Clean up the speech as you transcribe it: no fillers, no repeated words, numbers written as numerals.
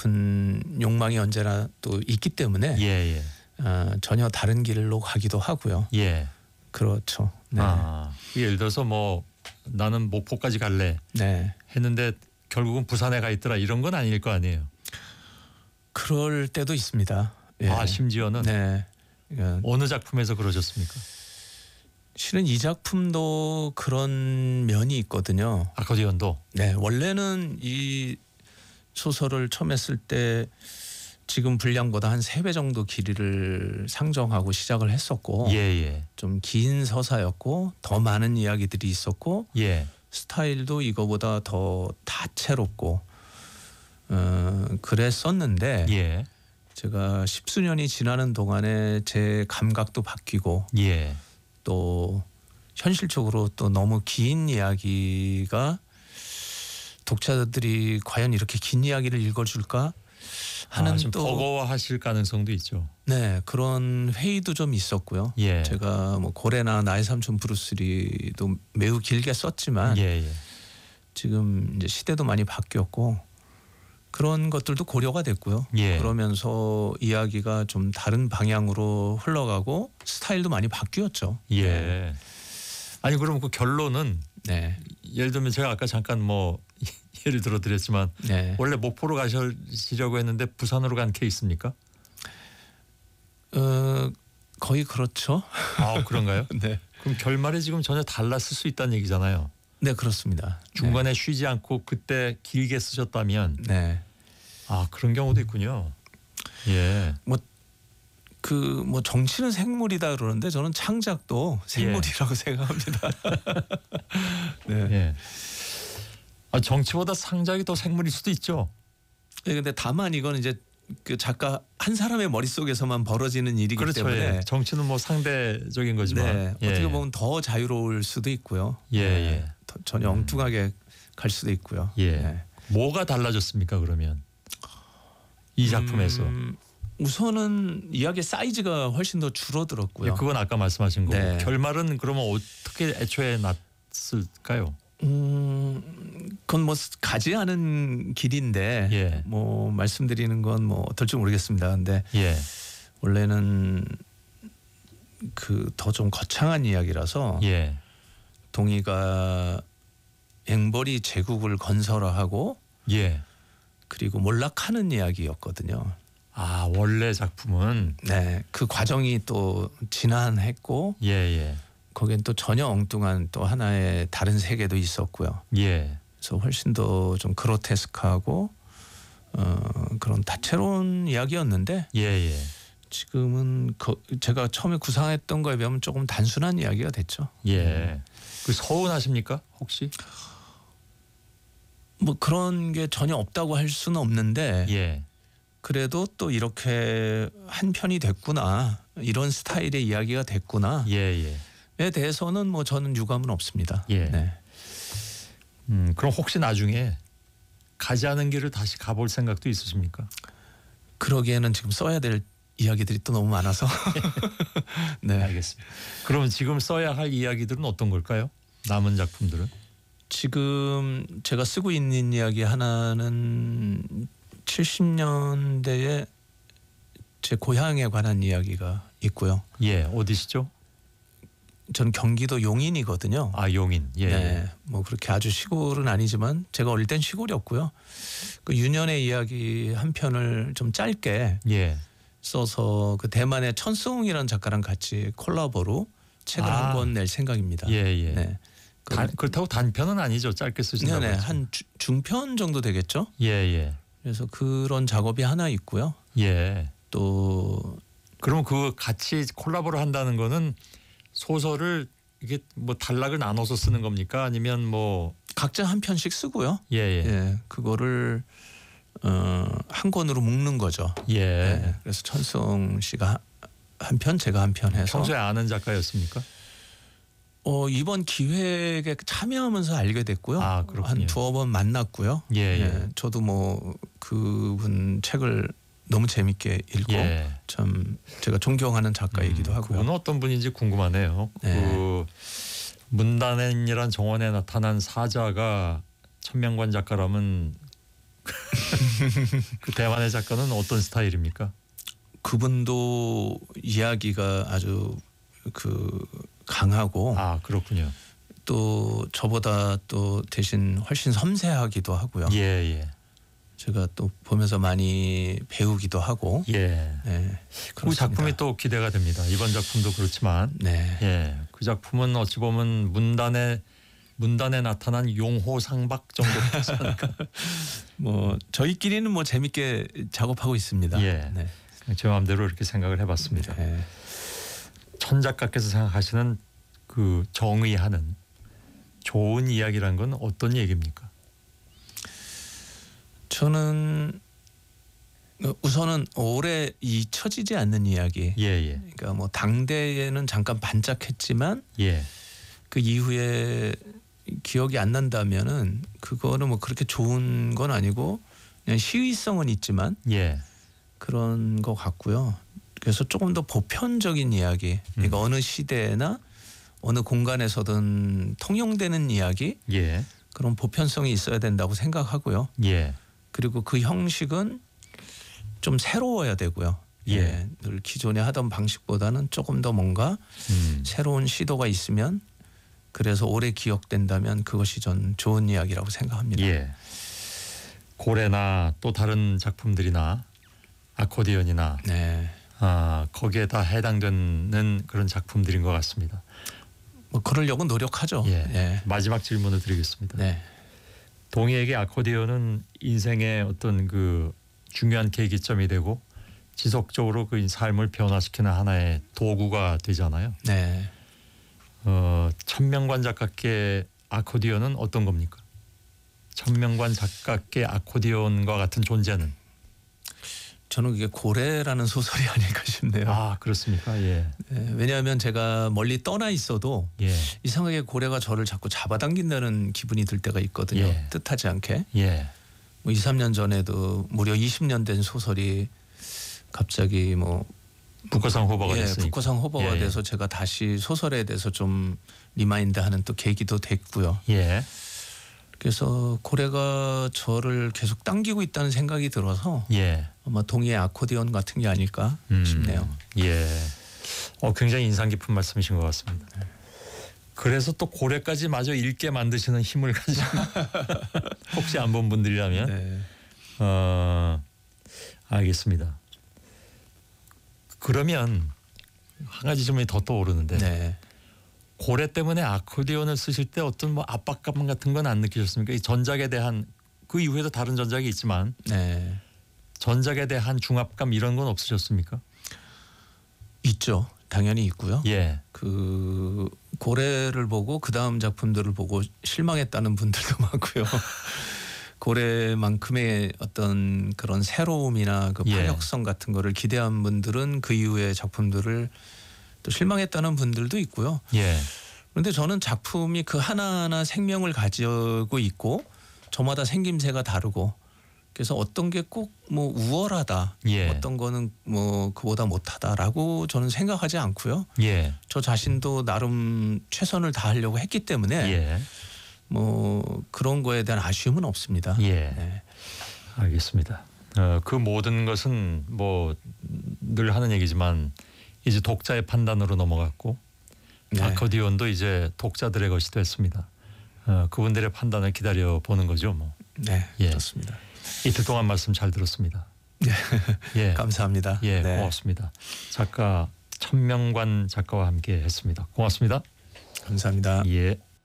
싶은 욕망이 언제나 또 있기 때문에 예, 예. 전혀 다른 길로 가기도 하고요. 예. 그렇죠. 네. 예를 들어서 뭐 나는 목포까지 갈래 네. 했는데 결국은 부산에 가 있더라 이런 건 아닐 거 아니에요. 그럴 때도 있습니다. 예. 심지어는 네. 그러니까 어느 작품에서 그러셨습니까? 실은 이 작품도 그런 면이 있거든요. 아코디언도. 네. 원래는 이 소설을 처음 쓸 때 지금 분량보다 한 3배 정도 길이를 상정하고 시작을 했었고 예. 좀 긴 서사였고 더 많은 이야기들이 있었고 예. 스타일도 이거보다 더 다채롭고 그랬었는데 예. 제가 10수년이 지나는 동안에 제 감각도 바뀌고 예. 또 현실적으로 또 너무 긴 이야기가 독자들이 과연 이렇게 긴 이야기를 읽어줄까 하는 좀 또 버거워하실 가능성도 있죠. 네, 그런 회의도 좀 있었고요. 예. 제가 뭐 고래나 나의 삼촌 브루스리도 매우 길게 썼지만 예. 지금 이제 시대도 많이 바뀌었고 그런 것들도 고려가 됐고요. 예. 그러면서 이야기가 좀 다른 방향으로 흘러가고 스타일도 많이 바뀌었죠. 예. 아니 그럼 그 결론은 네. 예를 들면 제가 아까 잠깐 뭐 예를 들어 드렸지만 네. 원래 목포로 가시려고 했는데 부산으로 간 케이스입니까? 거의 그렇죠. 그런가요? 네. 그럼 결말이 지금 전혀 달랐을 수 있다는 얘기잖아요. 네, 그렇습니다. 중간에 쉬지 않고 그때 길게 쓰셨다면 네. 그런 경우도 있군요. 예. 뭐 정치는 생물이다 그러는데 저는 창작도 생물이라고 생각합니다. 네. 예. 정치보다 창작이 더 생물일 수도 있죠. 네, 근데 다만 이건 이제 그 작가 한 사람의 머릿속에서만 벌어지는 일이기 그렇죠. 때문에 예. 정치는 뭐 상대적인 거지만 네, 예. 어떻게 보면 더 자유로울 수도 있고요. 예. 전혀 엉뚱하게 갈 수도 있고요. 예. 네. 뭐가 달라졌습니까 그러면 이 작품에서? 우선은 이야기의 사이즈가 훨씬 더 줄어들었고요. 예, 그건 아까 말씀하신 거고. 네. 결말은 그러면 어떻게 애초에 났을까요? 그건 뭐 가지 않은 길인데 예. 뭐 말씀드리는 건 뭐 어떨지 모르겠습니다. 근데 예. 원래는 그 더 좀 거창한 이야기라서 예. 동희가 앵벌이 제국을 건설하고 예. 그리고 몰락하는 이야기였거든요. 원래 작품은 네, 그 과정이 또 진한했고 예. 거기엔 또 전혀 엉뚱한 또 하나의 다른 세계도 있었고요. 예. 그래서 훨씬 더 좀 그로테스크하고 그런 다채로운 이야기였는데 예. 지금은 제가 처음에 구상했던 거에 비하면 조금 단순한 이야기가 됐죠. 예. 그 서운하십니까 혹시? 뭐 그런 게 전혀 없다고 할 수는 없는데 예. 그래도 또 이렇게 한 편이 됐구나, 이런 스타일의 이야기가 됐구나에 예. 대해서는 뭐 저는 유감은 없습니다. 예. 네. 그럼 혹시 나중에 가지 않은 길을 다시 가볼 생각도 있으십니까? 그러기에는 지금 써야 될 이야기들이 또 너무 많아서. 네. 알겠습니다. 그럼 지금 써야 할 이야기들은 어떤 걸까요? 남은 작품들은? 지금 제가 쓰고 있는 이야기 하나는 70년대에 제 고향에 관한 이야기가 있고요. 예, 어디시죠? 전 경기도 용인이거든요. 용인. 예. 네, 뭐 그렇게 아주 시골은 아니지만 제가 어릴 땐 시골이었고요. 그 유년의 이야기 한 편을 좀 짧게 예. 써서 그 대만의 천스홍이라는 작가랑 같이 콜라보로 책을 한 권 낼 생각입니다. 예. 네. 그렇다고 단편은 아니죠. 짧게 쓰신다고. 네네, 한 중편 정도 되겠죠. 예. 그래서 그런 작업이 하나 있고요. 예. 또 그럼 그 같이 콜라보를 한다는 거는 소설을 이게 뭐 단락을 나눠서 쓰는 겁니까? 아니면 뭐 각자 한 편씩 쓰고요. 예. 예, 그거를 한 권으로 묶는 거죠. 예. 네, 그래서 천성 씨가 한 편, 제가 한 편 해서. 평소에 아는 작가였습니까? 이번 기획에 참여하면서 알게 됐고요. 그렇군요. 한 두어 번 만났고요. 예. 저도 뭐 그분 책을 너무 재밌게 읽고 참 제가 존경하는 작가이기도 하고요. 그분 어떤 분인지 궁금하네요. 네. 그 문단엔이란 정원에 나타난 사자가 천명관 작가라면 그 대만의 작가는 어떤 스타일입니까? 그분도 이야기가 아주 강하고 아 그렇군요. 또 저보다 또 대신 훨씬 섬세하기도 하고요. 예 예. 제가 또 보면서 많이 배우기도 하고. 예. 네, 그 그렇습니다. 작품이 또 기대가 됩니다. 이번 작품도 그렇지만 네. 예. 그 작품은 어찌 보면 문단에 나타난 용호상박 정도 되지 않을까. 뭐 저희끼리는 뭐 재밌게 작업하고 있습니다. 예. 네. 제 마음대로 이렇게 생각을 해봤습니다. 네. 천 작가께서 생각하시는 그 정의하는 좋은 이야기란 건 어떤 얘기입니까? 저는 우선은 오래 잊혀지지 않는 이야기. 예예. 그러니까 뭐 당대에는 잠깐 반짝했지만 예. 그 이후에 기억이 안 난다면은 그거는 뭐 그렇게 좋은 건 아니고 그냥 시의성은 있지만 예. 그런 것 같고요. 그래서 조금 더 보편적인 이야기, 그러니까 어느 시대나 어느 공간에서든 통용되는 이야기, 예. 그런 보편성이 있어야 된다고 생각하고요. 예. 그리고 그 형식은 좀 새로워야 되고요. 예. 늘 기존에 하던 방식보다는 조금 더 뭔가 새로운 시도가 있으면 그래서 오래 기억된다면 그것이 전 좋은 이야기라고 생각합니다. 예. 고래나 또 다른 작품들이나 아코디언이나 네. 거기에 다 해당되는 그런 작품들인 것 같습니다. 뭐 그러려고 노력하죠. 예. 예. 마지막 질문을 드리겠습니다. 네. 동희에게 아코디언은 인생의 어떤 그 중요한 계기점이 되고 지속적으로 그 삶을 변화시키는 하나의 도구가 되잖아요. 네. 천명관 작가께 아코디언은 어떤 겁니까? 천명관 작가께 아코디언과 같은 존재는? 저는 그게 고래라는 소설이 아닐까 싶네요. 아 그렇습니까? 예. 네, 왜냐하면 제가 멀리 떠나 있어도 예. 이상하게 고래가 저를 자꾸 잡아당긴다는 기분이 들 때가 있거든요. 예. 뜻하지 않게. 예. 뭐 2, 3년 전에도 무려 20년 된 소설이 갑자기 뭐 북커상 호버가 됐으니까. 북커상 호버가 예. 돼서 제가 다시 소설에 대해서 좀 리마인드하는 또 계기도 됐고요. 예. 그래서 고래가 저를 계속 당기고 있다는 생각이 들어서 예. 아마 동의의 아코디언 같은 게 아닐까 싶네요. 예. 굉장히 인상 깊은 말씀이신 것 같습니다. 그래서 또 고래까지 마저 읽게 만드시는 힘을 가지고 혹시 안 본 분들이라면 네. 알겠습니다. 그러면 한 가지 질문이 더 떠오르는데 네. 고래 때문에 아코디언을 쓰실 때 어떤 뭐 압박감 같은 건 안 느끼셨습니까? 이 전작에 대한 그 이후에도 다른 전작이 있지만 네. 전작에 대한 중압감 이런 건 없으셨습니까? 있죠. 당연히 있고요. 예. 그 고래를 보고 그 다음 작품들을 보고 실망했다는 분들도 많고요. 고래만큼의 어떤 그런 새로움이나 그 예. 파격성 같은 거를 기대한 분들은 그 이후의 작품들을 또 실망했다는 분들도 있고요. 예. 그런데 저는 작품이 그 하나하나 생명을 가지고 있고 저마다 생김새가 다르고 그래서 어떤 게 꼭 뭐 우월하다, 예. 어떤 거는 뭐 그보다 못하다라고 저는 생각하지 않고요. 예. 저 자신도 나름 최선을 다하려고 했기 때문에 예. 뭐 그런 거에 대한 아쉬움은 없습니다. 예. 네. 알겠습니다. 그 모든 것은 뭐 늘 하는 얘기지만 이제 독자의 판단으로 넘어갔고 네. 아코디언도 이제 독자들의 것이 됐습니다. 그분들의 판단을 기다려 보는 거죠. 뭐. 네, 예. 그렇습니다. 이틀 동안 말씀 잘 들었습니다. 네. 예. 감사합니다. 예, 네. 고맙습니다. 작가 천명관 작가와 함께 했습니다. 고맙습니다. 감사합니다. 예.